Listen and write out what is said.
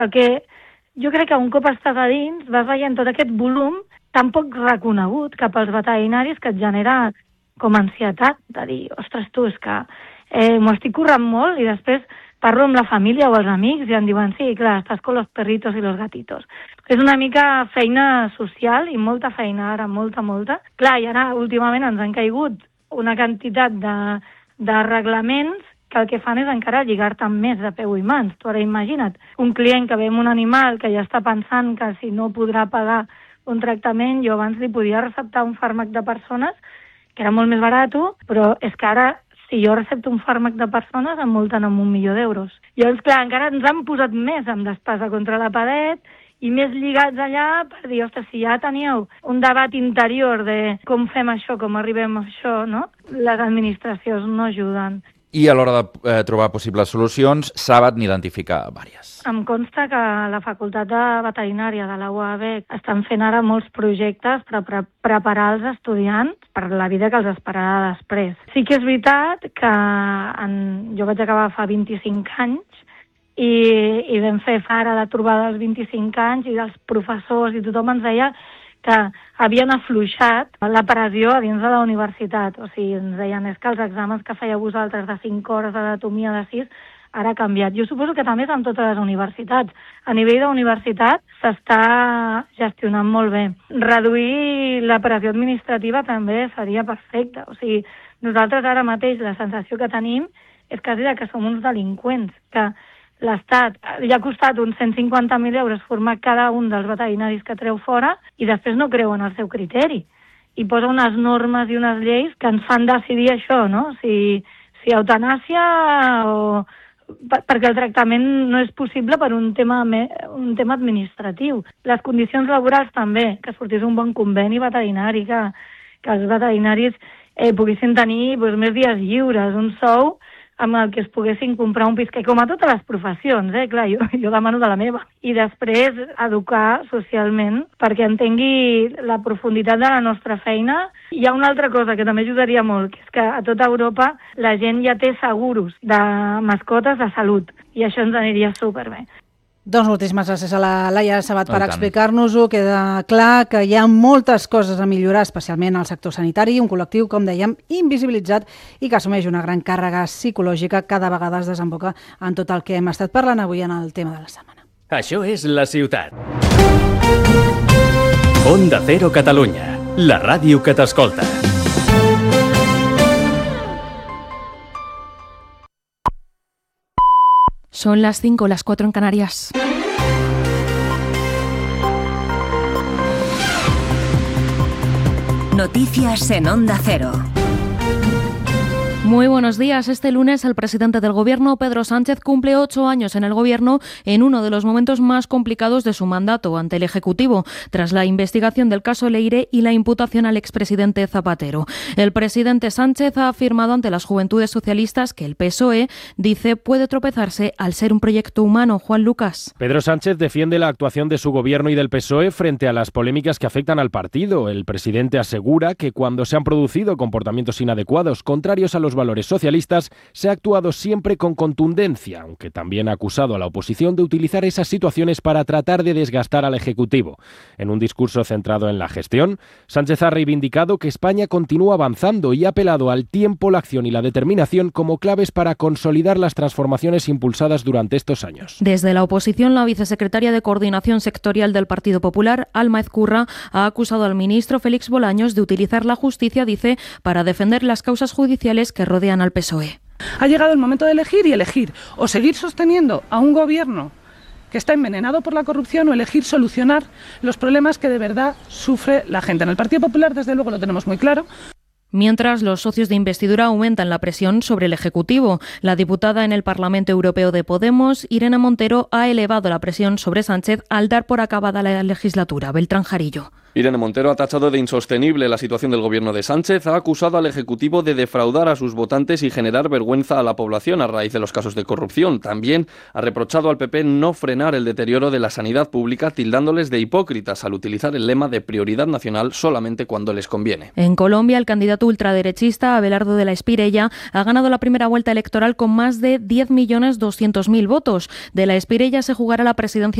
Perquè jo crec que un cop estàs a dins vas veient tot aquest volum tan poc reconegut cap als veterinaris que et genera com ansietat de dir, ostres, tu, és que m'ho estic currant molt i després parlo amb la família o els amics i em diuen, sí, clar, estàs con los perritos i los gatitos. És una mica feina social i molta feina ara, molta. Clar, i ara últimament ens han caigut una quantitat de reglaments que el que fan és encara lligar-te amb més de peu i mans. Tu ara imagina't, un client que ve amb un animal que ja està pensant que si no podrà pagar un tractament, jo abans li podia receptar un fàrmac de persones que era molt més barat, però és que ara si jo recepto un fàrmac de persones em multen amb 1 milió d'euros. Llavors, clar, encara ens han posat més amb d'espasa contra la paret i més lligats allà per dir, ostres, si ja teníeu un debat interior de com fem això, com arribem a això, no? Les administracions no ajuden. I a l'hora de trobar possibles solucions, saben identificar diverses. Em consta que la Facultat de Veterinària de la UAB estan fent ara molts projectes per preparar els estudiants per la vida que els esperarà després. Sí que és veritat que jo vaig acabar fa 25 anys i vam fer ara la trobada dels 25 anys i els professors i tothom ens deia que havien afluixat la pressió a dins de la universitat. O sigui, ens deien, és que els exàmens que fèieu vosaltres de 5 hores d'anatomia de 6 ara ha canviat. Jo suposo que també és en totes les universitats. A nivell d'universitat s'està gestionant molt bé. Reduir la pressió administrativa també seria perfecte. O sigui, nosaltres ara mateix la sensació que tenim és quasi que som uns delinqüents, que l'Estat li ha costat uns 150.000 euros formar cada un dels veterinaris que treu fora i després no creu en el seu criteri. I posa unes normes i unes lleis que ens fan decidir això, no? Si eutanàsia o... perquè el tractament no és possible per un tema administratiu. Les condicions laborals també, que sortís un bon conveni veterinari, que els veterinaris poguessin tenir més dies lliures, un sou amb el que es poguessin comprar un pis, que com a totes les professions, clar, jo demano de la meva. I després educar socialment perquè entengui la profunditat de la nostra feina. Hi ha una altra cosa que també ajudaria molt, que és que a tota Europa la gent ja té seguros de mascotes de salut i això ens aniria superbé. Doncs moltíssimes gràcies a la Laia Sabat per explicar-nos-ho. Queda clar que hi ha moltes coses a millorar, especialment al sector sanitari, un col·lectiu, com dèiem, invisibilitzat i que assumeix una gran càrrega psicològica cada vegada es desemboca en tot el que hem estat parlant avui en el tema de la setmana. Això és La Ciutat. Onda Cero Catalunya, la ràdio que t'escolta. Son las 5, las 4 en Canarias. Noticias en Onda Cero. Muy buenos días. Este lunes el presidente del Gobierno, Pedro Sánchez, cumple 8 años en el Gobierno en uno de los momentos más complicados de su mandato ante el Ejecutivo, tras la investigación del caso Leire y la imputación al expresidente Zapatero. El presidente Sánchez ha afirmado ante las Juventudes Socialistas que el PSOE, dice, puede tropezarse al ser un proyecto humano. Juan Lucas. Pedro Sánchez defiende la actuación de su Gobierno y del PSOE frente a las polémicas que afectan al partido. El presidente asegura que cuando se han producido comportamientos inadecuados, contrarios a los valores socialistas, se ha actuado siempre con contundencia, aunque también ha acusado a la oposición de utilizar esas situaciones para tratar de desgastar al Ejecutivo. En un discurso centrado en la gestión, Sánchez ha reivindicado que España continúa avanzando y ha apelado al tiempo, la acción y la determinación como claves para consolidar las transformaciones impulsadas durante estos años. Desde la oposición, la vicesecretaria de Coordinación Sectorial del Partido Popular, Alma Ezcurra, ha acusado al ministro Félix Bolaños de utilizar la justicia, dice, para defender las causas judiciales que rodean al PSOE. Ha llegado el momento de elegir o seguir sosteniendo a un gobierno que está envenenado por la corrupción o elegir solucionar los problemas que de verdad sufre la gente. En el Partido Popular, desde luego, lo tenemos muy claro. Mientras, los socios de investidura aumentan la presión sobre el Ejecutivo. La diputada en el Parlamento Europeo de Podemos, Irene Montero, ha elevado la presión sobre Sánchez al dar por acabada la legislatura. Beltrán Jarillo. Irene Montero ha tachado de insostenible la situación del gobierno de Sánchez, ha acusado al Ejecutivo de defraudar a sus votantes y generar vergüenza a la población a raíz de los casos de corrupción. También ha reprochado al PP no frenar el deterioro de la sanidad pública, tildándoles de hipócritas al utilizar el lema de prioridad nacional solamente cuando les conviene. En Colombia, el candidato candidato ultraderechista, Abelardo de la Espirella, ha ganado la primera vuelta electoral con más de 10.200.000 votos. De la Espirella se jugará la presidencia